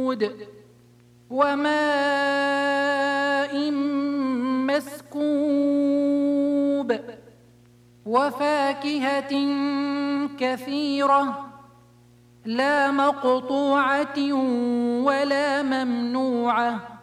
وماء مسكوب وفاكهة كثيرة لا مقطوعة ولا ممنوعة